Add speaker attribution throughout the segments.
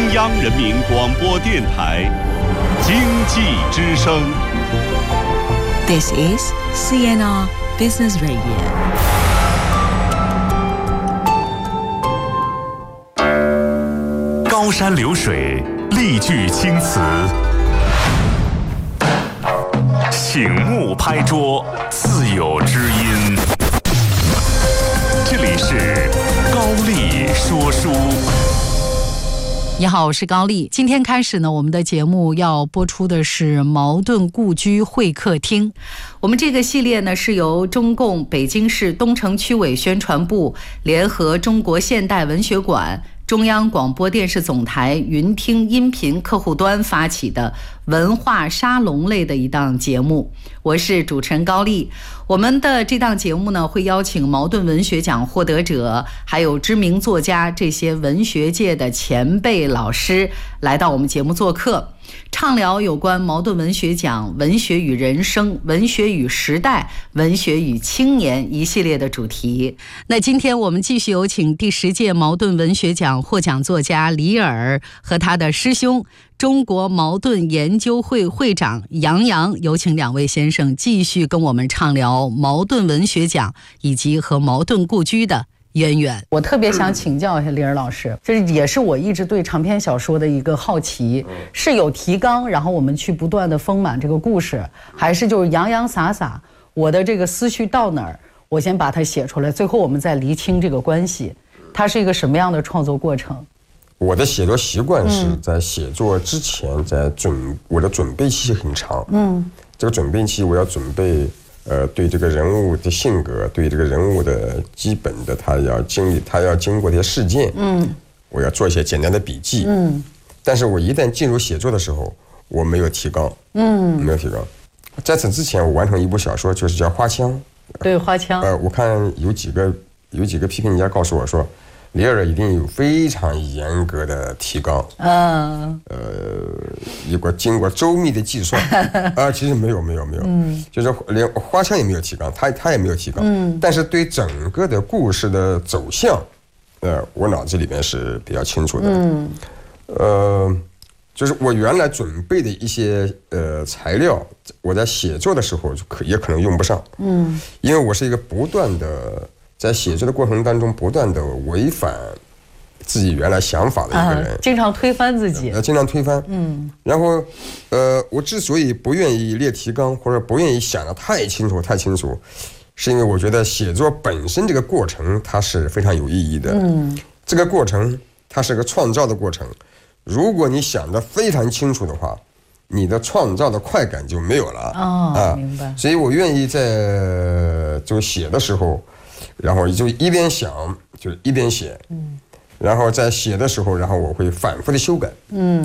Speaker 1: 央人民广播电台经济之声。
Speaker 2: This is CNR Business Radio。
Speaker 1: 高山流水，丽句青词，醒目拍桌，自有知音。这里是高丽说书。
Speaker 3: 你好，我是高丽。今天开始呢，我们的节目要播出的是茅盾故居会客厅。我们这个系列呢，是由中共北京市东城区委宣传部联合中国现代文学馆、中央广播电视总台云听音频客户端发起的文化沙龙类的一档节目。我是主持人高丽。我们的这档节目呢，会邀请茅盾文学奖获得者，还有知名作家，这些文学界的前辈老师来到我们节目做客，畅聊有关茅盾文学奖、文学与人生、文学与时代、文学与青年一系列的主题。那今天我们继续有请第10届茅盾文学奖获奖作家李尔和他的师兄中国茅盾研究会会长杨洋，有请2位先生继续跟我们畅聊茅盾文学奖以及和茅盾故居的渊源。我特别想请教一下李尔老师，这也是我一直对长篇小说的一个好奇，是有提纲，然后我们去不断的丰满这个故事，还是就是洋洋洒洒，我的这个思绪到哪儿，我先把它写出来，最后我们再厘清这个关系，它是一个什么样的创作过程？
Speaker 4: 我的写作习惯是在写作之前，我的准备期很长。这个准备期我要准备，对这个人物的性格，对这个人物的基本的他要经过这些事件，我要做一些简单的笔记。但是我一旦进入写作的时候，我没有提纲，没有提纲。在此之前，我完成一部小说，就是叫《花腔》。
Speaker 3: 对，《花腔》。我
Speaker 4: 看有几个批评家告诉我说，李尔一定有非常严格的提纲，经过周密的计算，其实没有，就是连花腔也没有提纲，他也没有提纲，但是对整个的故事的走向，我脑子里面是比较清楚的，就是我原来准备的一些材料，我在写作的时候也可能用不上，因为我是一个不断的。在写作的过程当中，不断的违反自己原来想法的一个人，
Speaker 3: 经常推翻自己，
Speaker 4: 经常推翻。然后，我之所以不愿意列提纲，或者不愿意想得太清楚，是因为我觉得写作本身这个过程它是非常有意义的。这个过程它是个创造的过程，如果你想得非常清楚的话，你的创造的快感就没有了。
Speaker 3: 明白。
Speaker 4: 所以我愿意在就写的时候。然后就一边想，就是一边写，然后在写的时候，然后我会反复的修改，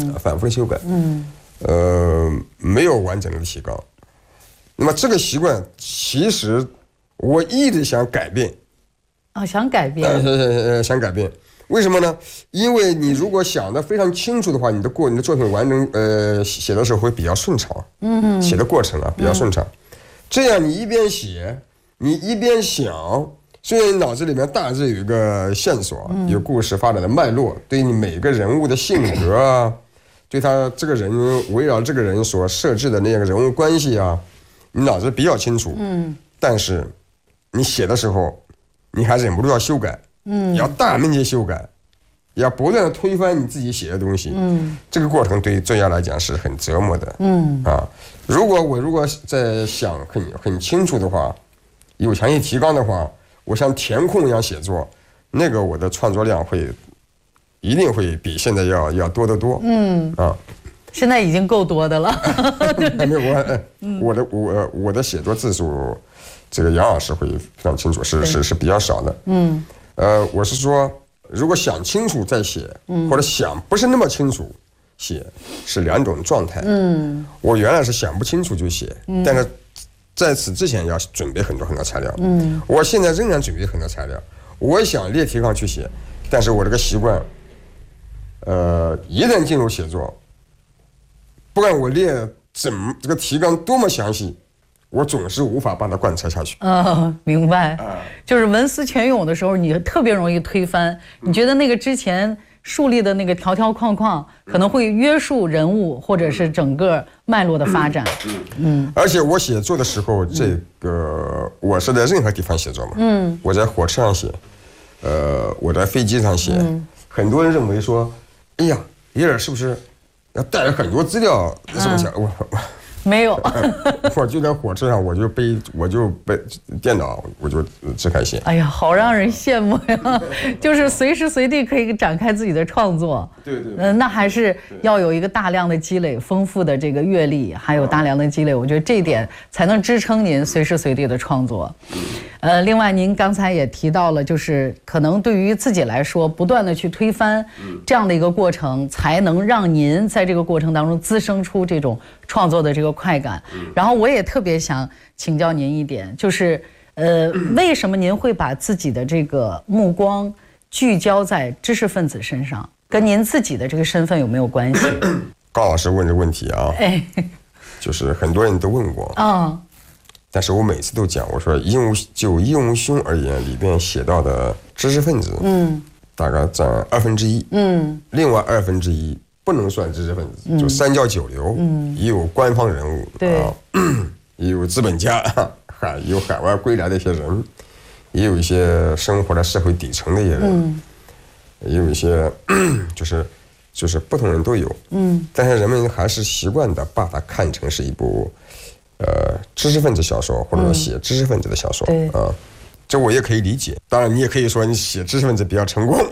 Speaker 4: 没有完整的提纲。那么这个习惯，其实我一直想改变，
Speaker 3: 想改变，
Speaker 4: 想改变。为什么呢？因为你如果想得非常清楚的话，你的作品完成，写的时候会比较顺畅，写的过程比较顺畅。这样你一边写，你一边想。虽然脑子里面大致有一个线索，有故事发展的脉络，对你每个人物的性格啊，对他这个人围绕这个人所设置的那个人物关系啊，你脑子比较清楚。但是你写的时候，你还忍不住要修改，要大面积修改，要不断的推翻你自己写的东西。这个过程对于作家来讲是很折磨的。如果在想很清楚的话，有详细提纲的话。我像填空一样写作，那个我的创作量一定会比现在要多得多。
Speaker 3: 现在已经够多的了。
Speaker 4: 我的写作字数，这个杨老师会非常清楚，是比较少的。我是说，如果想清楚再写，或者想不是那么清楚写，是2种状态。我原来是想不清楚就写，但是。在此之前要准备很多材料，我现在仍然准备很多材料，我想列提纲去写，但是我这个习惯，一旦进入写作，不管我列这个提纲多么详细，我总是无法把它贯彻下去。
Speaker 3: 明白。就是文思泉涌的时候，你特别容易推翻，你觉得那个之前树立的那个条条框框，可能会约束人物或者是整个脉络的发展。
Speaker 4: 而且我写作的时候，这个我是在任何地方写作嘛。我在火车上写，我在飞机上写。很多人认为说，哎呀，李尔是不是要带很多资料？什么想我。
Speaker 3: 没有，
Speaker 4: 我就在火车上，我就背电脑，我就只看写。
Speaker 3: 哎呀，好让人羡慕呀！就是随时随地可以展开自己的创作。
Speaker 4: 对。
Speaker 3: 那还是要有一个大量的积累、丰富的这个阅历，还有大量的积累，我觉得这一点才能支撑您随时随地的创作。另外您刚才也提到了，就是可能对于自己来说，不断的去推翻这样的一个过程，才能让您在这个过程当中滋生出这种创作的这个快感。然后我也特别想请教您一点，就是为什么您会把自己的这个目光聚焦在知识分子身上，跟您自己的这个身份有没有关系？
Speaker 4: 高老师问这问题啊，就是很多人都问过啊，但是我每次都讲，我说就应无兄而言，里边写到的知识分子，大概占1/2，另外1/2不能算知识分子，就三教九流，也有官方人物，
Speaker 3: 对，
Speaker 4: 也有资本家，有海外归来的一些人，也有一些生活在社会底层的一些人，也有一些就是不同人都有，但是人们还是习惯的把它看成是一部知识分子小说，或者说写知识分子的小说啊。这我也可以理解，当然你也可以说你写知识分子比较成功，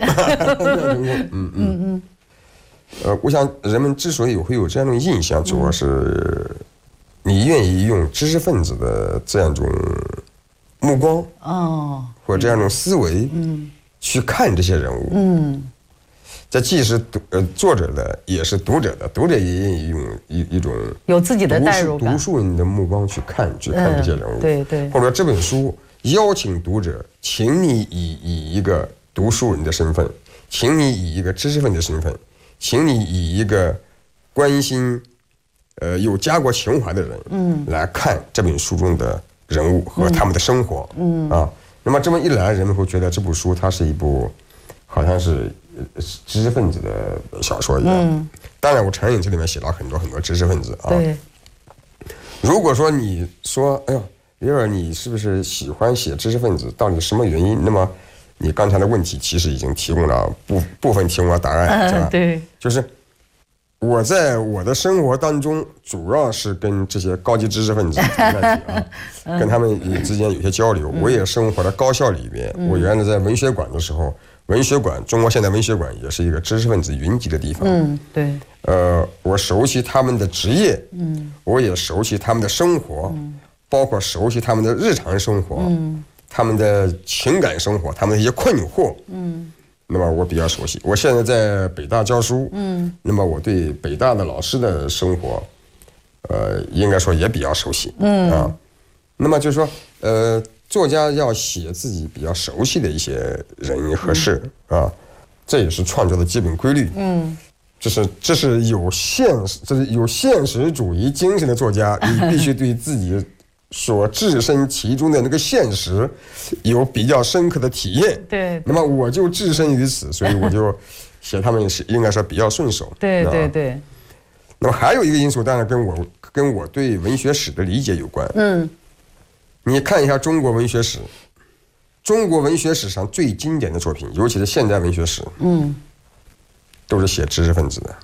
Speaker 4: 我想人们之所以会有这样的印象，主要是你愿意用知识分子的这样一种目光或者这样一种思维去看这些人物，这既是作者的，也是读者的，读者也愿意用一种
Speaker 3: 有自己的代入感、
Speaker 4: 读书人的目光去看这些人物，
Speaker 3: 对，
Speaker 4: 或者说这本书邀请读者，请你以一个读书人的身份，请你以一个知识分子的身份，请你以一个关心有家国情怀的人来看这本书中的人物和他们的生活，那么这么一来，人们会觉得这部书它是一部好像是知识分子的小说一样。当然我承认这里面写了很多知识分子啊。
Speaker 3: 对。
Speaker 4: 如果说你说，哎呦，李尔，你是不是喜欢写知识分子？到底什么原因？那么你刚才的问题其实已经提供了部分提供了答案，是吧？
Speaker 3: 对，
Speaker 4: 就是我在我的生活当中，主要是跟这些高级知识分子在一起啊，跟他们之间有些交流。我也生活在高校里边，我原来在文学馆的时候，文学馆，中国现代文学馆也是一个知识分子云集的地方。
Speaker 3: 对。
Speaker 4: 我熟悉他们的职业，我也熟悉他们的生活，包括熟悉他们的日常生活，他们的情感生活，他们的一些困惑，那么我比较熟悉。我现在在北大教书，那么我对北大的老师的生活，应该说也比较熟悉，那么就是说，作家要写自己比较熟悉的一些人和事啊，这也是创作的基本规律。这是有现实主义精神的作家，你必须对自己所置身其中的那个现实有比较深刻的体验。
Speaker 3: 对。
Speaker 4: 那么我就置身于此，所以我就写他们是应该说比较顺手。
Speaker 3: 对。
Speaker 4: 那么还有一个因素，当然跟我对文学史的理解有关。你看一下中国文学史，中国文学史上最经典的作品，尤其是现代文学史，都是写知识分子的。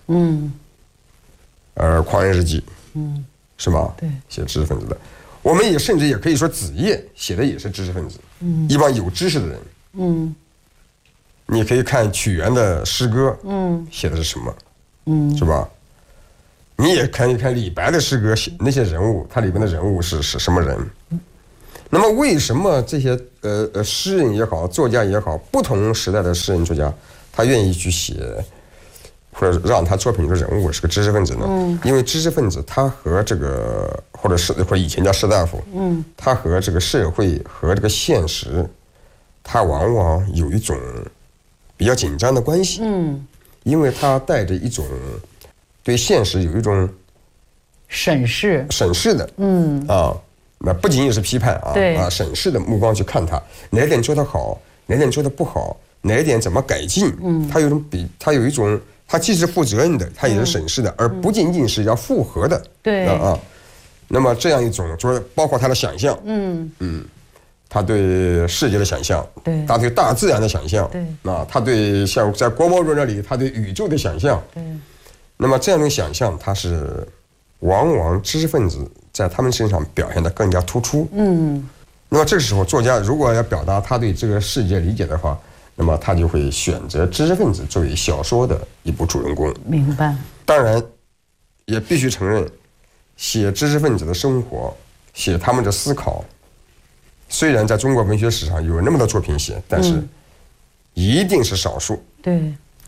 Speaker 4: 狂人日记，是吧？
Speaker 3: 对，
Speaker 4: 写知识分子的。我们也甚至也可以说子夜写的也是知识分子，一帮有知识的人。你可以看曲原的诗歌，写的是什么，是吧？你也可以看李白的诗歌，那些人物，他里边的人物是什么人？那么为什么这些诗人也好，作家也好，不同时代的诗人作家，他愿意去写，或者让他作品中的人物是个知识分子呢？因为知识分子他和这个或者以前叫士大夫，他和这个社会和这个现实，他往往有一种比较紧张的关系。因为他带着一种对现实有一种
Speaker 3: 审视
Speaker 4: 的，那不仅仅是批判啊，审视的目光去看他哪点做得好，哪点做得不好， 哪一点怎么改进，他有一种，他既是负责任的，他也是审视的，而不仅仅是要复合的，
Speaker 3: 对
Speaker 4: 那么这样一种，就是包括他的想象，他对世界的想象，
Speaker 3: 对，
Speaker 4: 他对大自然的想象，
Speaker 3: 对，
Speaker 4: 他对像在郭沫若那里，他对宇宙的想象，
Speaker 3: 对，
Speaker 4: 那么这样的想象，它是往往知识分子在他们身上表现得更加突出，那么这个时候，作家如果要表达他对这个世界理解的话，那么他就会选择知识分子作为小说的一部主人公。
Speaker 3: 明白。
Speaker 4: 当然，也必须承认，写知识分子的生活，写他们的思考，虽然在中国文学史上有那么多作品写，但是一定是少数。
Speaker 3: 对。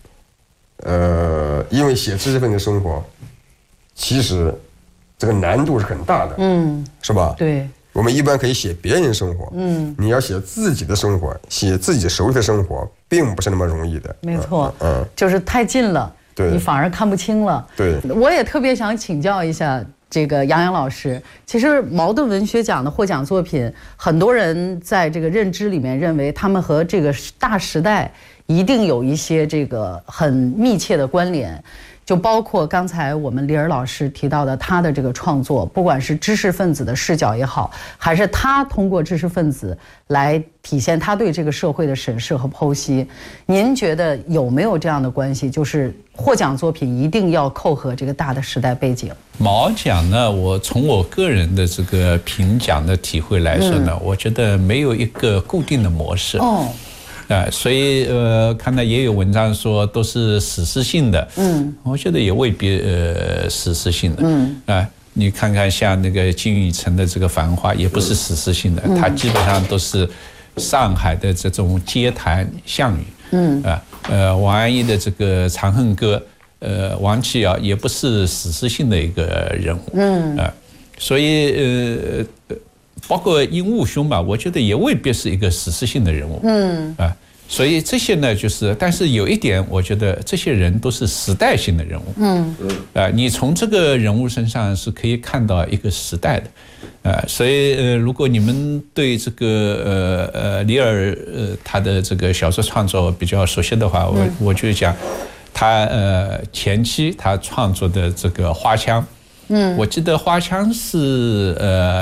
Speaker 4: 因为写知识分子生活，其实这个难度是很大的，是吧？
Speaker 3: 对。
Speaker 4: 我们一般可以写别人生活，你要写自己的生活，写自己熟悉的生活，并不是那么容易的。
Speaker 3: 没错，就是太近了，你反而看不清了。
Speaker 4: 对，
Speaker 3: 我也特别想请教一下这个杨洋老师。其实茅盾文学奖的获奖作品，很多人在这个认知里面认为他们和这个大时代一定有一些这个很密切的关联。就包括刚才我们李尔老师提到的他的这个创作，不管是知识分子的视角也好，还是他通过知识分子来体现他对这个社会的审视和剖析，您觉得有没有这样的关系？就是获奖作品一定要扣合这个大的时代背景？
Speaker 5: 茅奖呢，我从我个人的这个评奖的体会来说呢，我觉得没有一个固定的模式。所以看到也有文章说都是史诗性的，我觉得也未必史诗性的，你看看像那个金宇澄的这个《繁花》也不是史诗性的，它基本上都是上海的这种街谈巷语，王安忆的这个《长恨歌》，王琦尧也不是史诗性的一个人物，所以包括殷务兄吧，我觉得也未必是一个史诗性的人物，所以这些呢，但是有一点，我觉得这些人都是时代性的人物，你从这个人物身上是可以看到一个时代的，所以如果你们对这个李尔他的这个小说创作比较熟悉的话，我就讲他前期他创作的这个《花腔》。我记得《花腔》是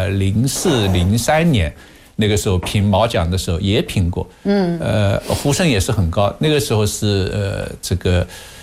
Speaker 5: 04、03年那个时候评茅奖的时候也评过，呼声也是很高。那个时候是这个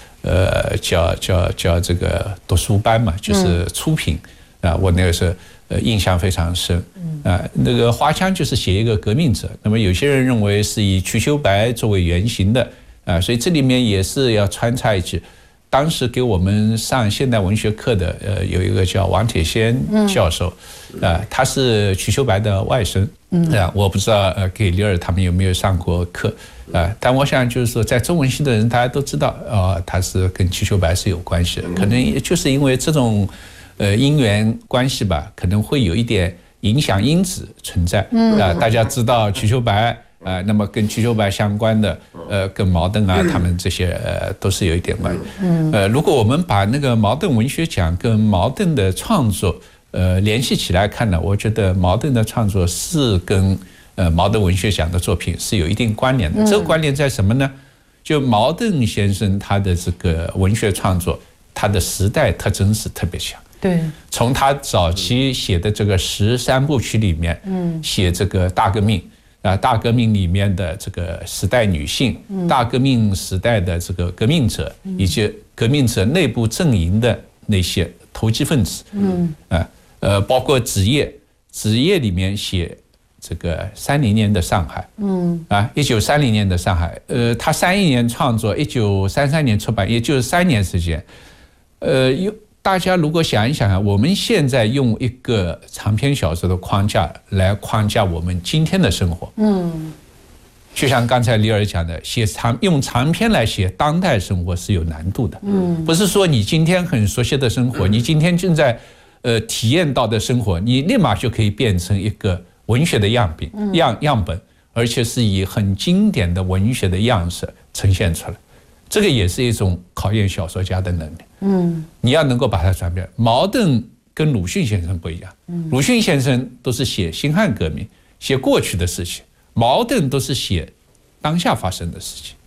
Speaker 5: 叫这个读书班嘛，就是初评我那个时候印象非常深那个《花腔》就是写一个革命者，那么有些人认为是以瞿秋白作为原型的所以这里面也是要穿插一句。当时给我们上现代文学课的有一个叫王铁先教授，他是瞿秋白的外甥，我不知道给李尔他们有没有上过课但我想就是说，在中文系的人大家都知道他是跟瞿秋白是有关系的，可能也就是因为这种因缘关系吧，可能会有一点影响因子存在大家知道瞿秋白。那么跟瞿秋白相关的，跟茅盾他们这些都是有一点关系。如果我们把那个茅盾文学奖跟茅盾的创作联系起来看呢，我觉得茅盾的创作是跟茅盾文学奖的作品是有一定关联的。这个关联在什么呢？就茅盾先生他的这个文学创作，他的时代特征是特别强。
Speaker 3: 对，
Speaker 5: 从他早期写的这个13部曲里面，写这个大革命。大革命里面的这个时代女性，大革命时代的这个革命者，以及革命者内部阵营的那些投机分子，包括子夜里面写这个30年的上海，1930年的上海，他31年创作，1933年出版，也就是3年时间，大家如果想一想我们现在用一个长篇小说的框架来框架我们今天的生活，就像刚才李尔讲的，用长篇来写当代生活是有难度的，不是说你今天很熟悉的生活，你今天正在体验到的生活，你立马就可以变成一个文学的样本，而且是以很经典的文学的样式呈现出来。这个也是一种考验小说家的能力。你要能够把它转变。茅盾跟鲁迅先生不一样，鲁迅先生都是写辛亥革命，写过去的事情；茅盾都是写当下发生的事情。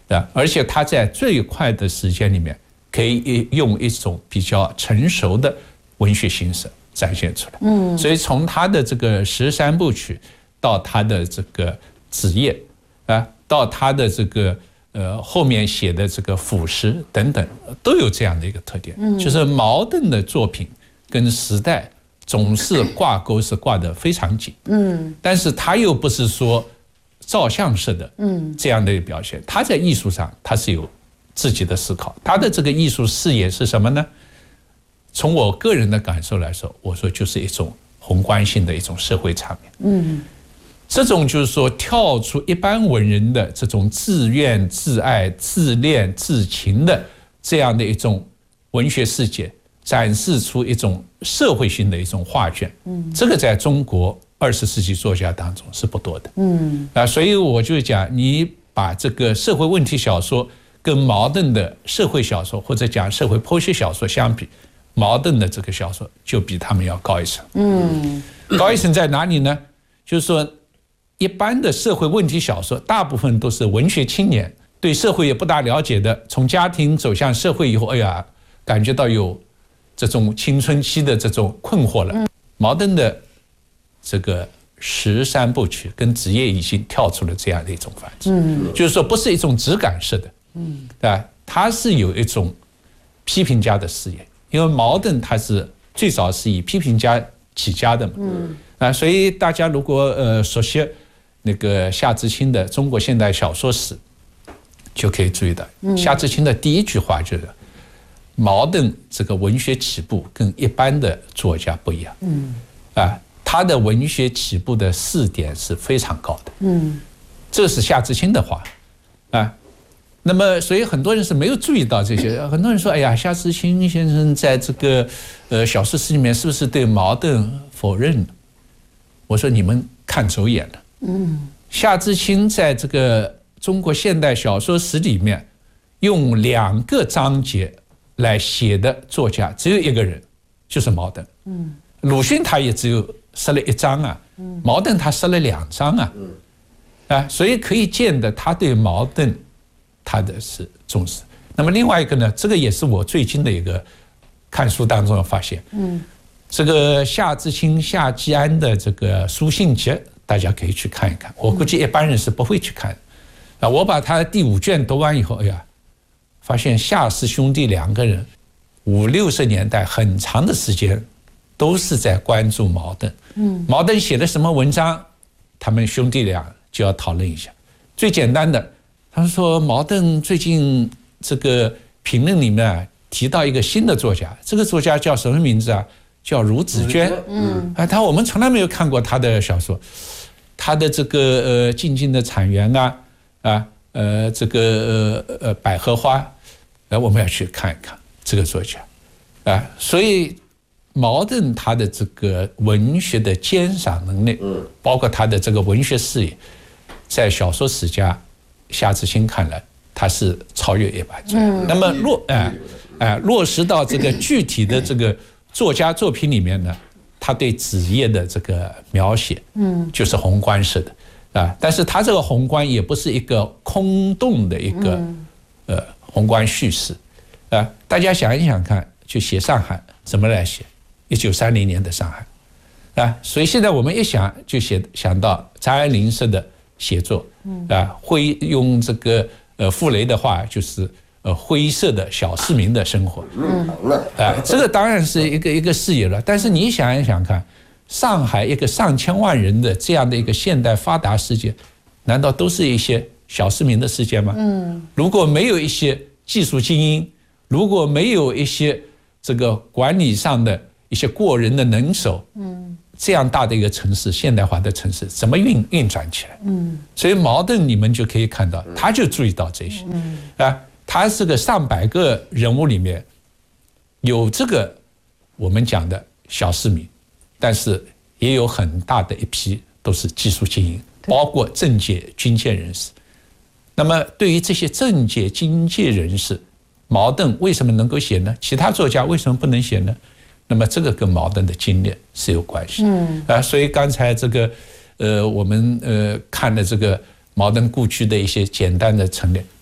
Speaker 5: 而且他在最快的时间里面可以用一种比较成熟的文学形式展现出来。所以从他的这个13部曲到他的这个子夜到他的这个后面写的这个腐蚀等等，都有这样的一个特点，就是茅盾的作品跟时代总是挂钩是挂得非常紧。但是他又不是说照相式的这样的一个表现，他在艺术上他是有自己的思考，他的这个艺术视野是什么呢？从我个人的感受来说，我说就是一种宏观性的一种社会场面。这种就是说跳出一般文人的这种自怨自艾自恋自情的这样的一种文学世界，展示出一种社会性的一种画卷。这个在中国20世纪作家当中是不多的。所以我就讲，你把这个社会问题小说跟茅盾的社会小说或者讲社会剖析小说相比，茅盾的这个小说就比他们要高一层。高一层在哪里呢？就是说一般的社会问题小说大部分都是文学青年对社会也不大了解的，从家庭走向社会以后，感觉到有这种青春期的这种困惑了。茅盾的这个13部曲跟子夜已经跳出了这样的一种范畴。就是说不是一种质感式的，它是有一种批评家的视野，因为茅盾他是最早是以批评家起家的嘛。所以大家如果熟悉那个夏志清的《中国现代小说史》，就可以注意到，夏志清的第一句话就是茅盾这个文学起步跟一般的作家不一样。他的文学起步的4点是非常高的。这是夏志清的话。那么所以很多人是没有注意到这些，很多人说，哎呀，夏志清先生在这个小说史里面是不是对茅盾否认？我说你们看走眼了。夏志清在这个中国现代小说史里面用2个章节来写的作家只有一个人，就是茅盾。鲁迅他也只有设了1章茅盾他设了2章所以可以见得他对茅盾他的是重视。那么另外一个呢，这个也是我最近的一个看书当中的发现。这个夏志清、夏季安的这个书信集，大家可以去看一看。我估计一般人是不会去看我把他的第5卷读完以后，发现夏氏兄弟2个人50、60年代很长的时间都是在关注茅盾。茅盾写的什么文章，他们兄弟俩就要讨论一下。最简单的，他们说茅盾最近这个评论里面提到一个新的作家，这个作家叫什么名字啊？叫孺子娟。我们从来没有看过他的小说，他的这个静静的产园这个百合花，我们要去看一看这个作家所以茅盾他的这个文学的鉴赏能力，包括他的这个文学视野，在小说史家夏志清看来，他是超越一般。那么落实到这个具体的这个作家作品里面呢，他对子夜的这个描写，就是宏观式的但是他这个宏观也不是一个空洞的一个宏观叙事大家想一想看，就写上海怎么来写1930年的上海所以现在我们一想就想到张爱玲式的写作会用这个傅雷的话，就是灰色的小市民的生活这个当然是一个视野了。但是你想一想看，上海一个上千万人的这样的一个现代发达世界，难道都是一些小市民的世界吗？如果没有一些技术精英，如果没有一些这个管理上的一些过人的能手，这样大的一个城市，现代化的城市怎么运转起来？所以茅盾你们就可以看到，他就注意到这些他是个上百个人物里面有这个我们讲的小市民，但是也有很大的一批都是技术精英，包括政界军界人士。那么对于这些政界军界人士，茅盾为什么能够写呢？其他作家为什么不能写呢？那么这个跟茅盾的经历是有关系所以刚才这个我们看的这个茅盾故居的一些简单的陈列，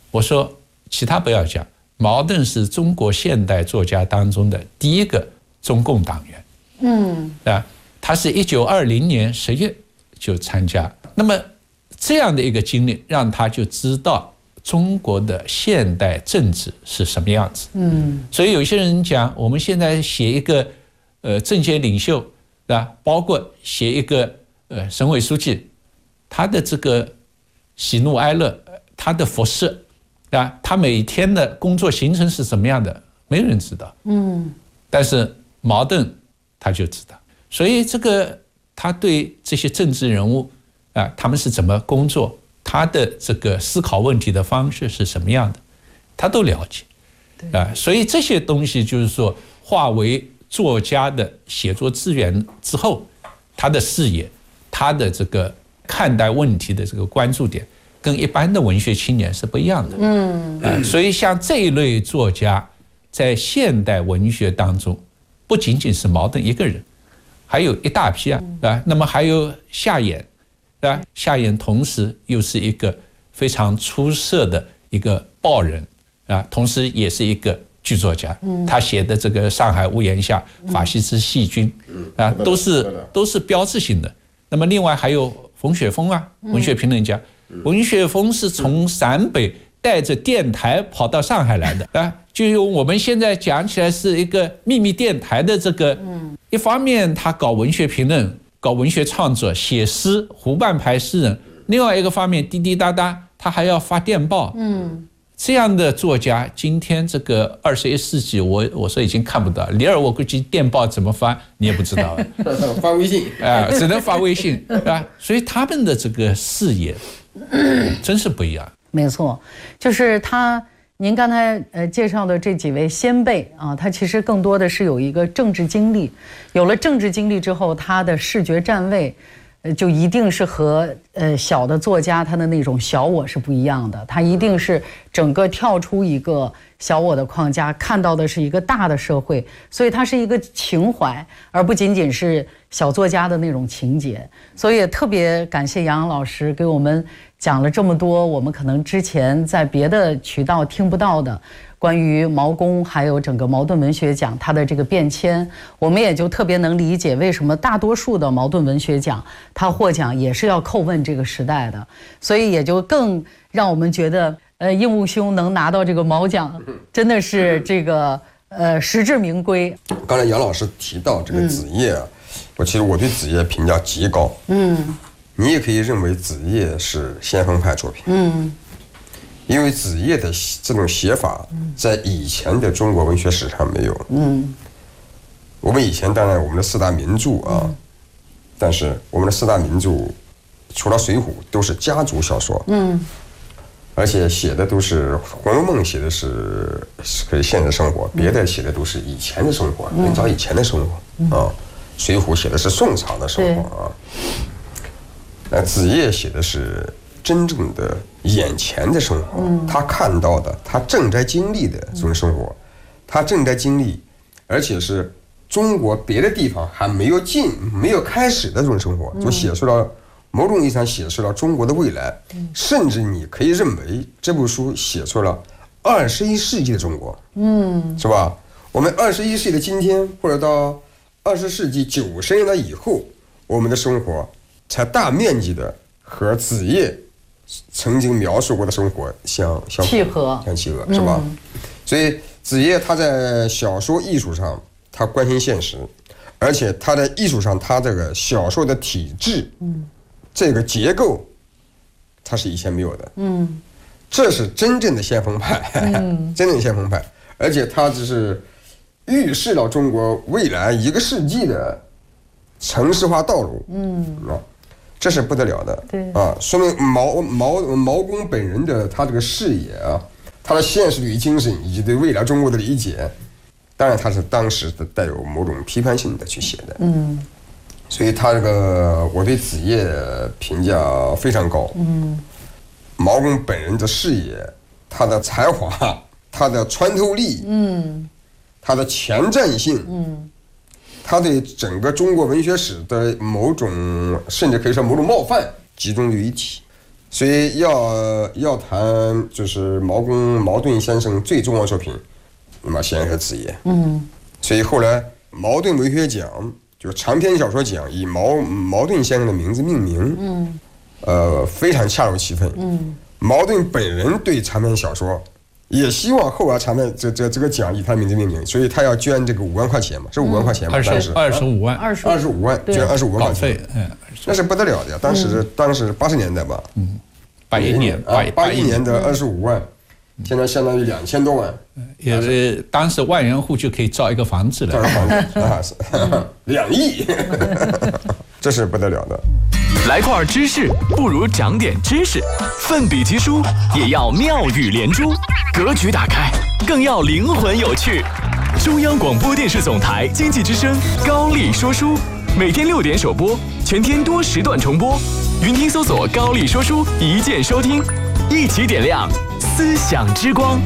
Speaker 5: 我说其他不要讲，茅盾是中国现代作家当中的第一个中共党员，他是1920年10月就参加，那么这样的一个经历，让他就知道中国的现代政治是什么样子。所以有些人讲，我们现在写一个政协领袖，对吧？包括写一个省委书记，他的这个喜怒哀乐，他的服饰，对吧？他每天的工作行程是什么样的，没有人知道。但是茅盾他就知道，所以这个他对这些政治人物他们是怎么工作，他的这个思考问题的方式是什么样的，他都了解。所以这些东西就是说，化为作家的写作资源之后，他的视野，他的这个看待问题的这个关注点，跟一般的文学青年是不一样的。所以像这一类作家，在现代文学当中，不仅仅是茅盾一个人，还有一大批那么还有夏衍，夏衍同时又是一个非常出色的一个报人同时也是一个剧作家。他写的这个《上海屋檐下》《法西斯细菌》都是标志性的。那么另外还有冯雪峰文学评论家，文学峰是从陕北带着电台跑到上海来的就用我们现在讲起来是一个秘密电台的这个，一方面他搞文学评论，搞文学创作，写诗，湖畔牌诗人；另外一个方面，滴滴答答他还要发电报。这样的作家，今天这个21世纪，我说已经看不到。李尔，我估计电报怎么发你也不知道
Speaker 4: 发微信
Speaker 5: 只能发微信所以他们的这个视野真是不一样。
Speaker 3: 没错，就是您刚才介绍的这几位先辈他其实更多的是有一个政治经历，有了政治经历之后，他的视觉站位就一定是和小的作家他的那种小我是不一样的，他一定是整个跳出一个小我的框架，看到的是一个大的社会，所以它是一个情怀，而不仅仅是小作家的那种情节。所以也特别感谢杨老师给我们讲了这么多我们可能之前在别的渠道听不到的关于茅工还有整个茅盾文学奖它的这个变迁，我们也就特别能理解为什么大多数的茅盾文学奖它获奖也是要叩问这个时代的，所以也就更让我们觉得应物兄能拿到这个茅奖真的是这个实至名归。
Speaker 4: 刚才杨老师提到这个子夜其实我对子夜评价极高。你也可以认为子夜是先锋派作品。因为子夜的这种写法在以前的中国文学史上没有。我们以前当然我们的四大名著但是我们的四大名著除了《水浒》都是家族小说。而且写的都是《红楼梦》写的是现实生活，别的写的都是以前的生活，很早以前的生活《水浒》写的是宋朝的生活子夜写的是真正的眼前的生活，他看到的，他正在经历的这种生活，他正在经历，而且是中国别的地方还没有开始的这种生活，就写出了某种意义上写出了中国的未来，甚至你可以认为这部书写出了21世纪的中国，是吧？我们21世纪的今天，或者到20世纪90年代以后，我们的生活才大面积的和子夜曾经描述过的生活相契合，是吧？所以子夜他在小说艺术上他关心现实，而且他在艺术上他这个小说的体制，这个结构他是以前没有的。这是真正的先锋派，真正的先锋派，而且他只是预示了中国未来1个世纪的城市化道路。这是不得了的。
Speaker 3: 对
Speaker 4: 说明毛公本人的他这个视野他的现实主义精神以及对未来中国的理解，当然他是当时的带有某种批判性的去写的。所以他这个我对子夜评价非常高。毛公本人的视野，他的才华，他的穿透力，他的前瞻性，他对整个中国文学史的某种，甚至可以说某种冒犯集中于一体。 所以要谈就是茅盾先生最重要的作品，那么先是子夜。所以后来茅盾文学奖就长篇小说奖以茅盾先生的名字命名。非常恰如其分。茅盾本人对长篇小说也希望后来长篇这个奖以他名字命名，所以他要捐这个5万块钱嘛，是5万块钱嘛，当时
Speaker 5: 25万，
Speaker 4: 捐25万块钱，那是不得了的呀！当时80年代吧，81年的25万，现在相当于2000多万，
Speaker 5: 也是当时万元户就可以造一个房子了，
Speaker 4: 造个房子2亿，这是不得了的。
Speaker 6: 来块知识不如长点知识，奋笔疾书也要妙语连珠，格局打开更要灵魂有趣。中央广播电视总台经济之声高丽说书，每天6点首播，全天多时段重播。云听搜索高丽说书，一键收听，一起点亮思想之光。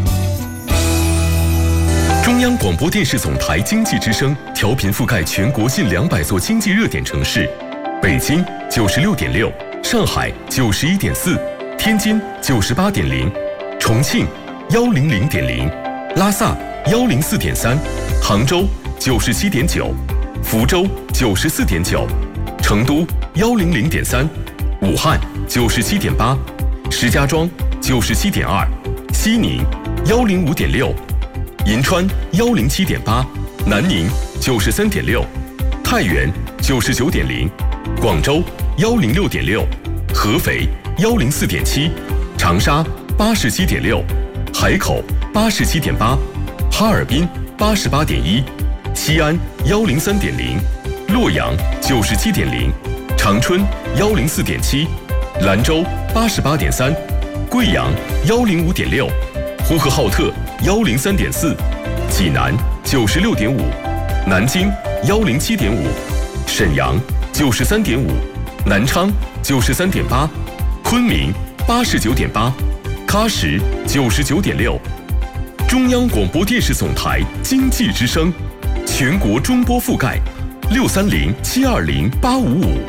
Speaker 7: 中央广播电视总台经济之声调频覆盖全国近200座经济热点城市。北京96.6，上海91.4，天津98.0，重庆100.0，拉萨104.3，杭州97.9，福州94.9，成都100.3，武汉97.8，石家庄97.2，西宁105.6，银川107.8，南宁93.6，太原99.0。广州106.6，合肥104.7，长沙87.6，海口87.8，哈尔滨88.1，西安103.0，洛阳97.0，长春104.7，兰州88.3，贵阳105.6，呼和浩特103.4，济南96.5，南京107.5，沈阳93.5，南昌93.8，昆明89.8，喀什99.6。中央广播电视总台经济之声，全国中波覆盖，630-720-855。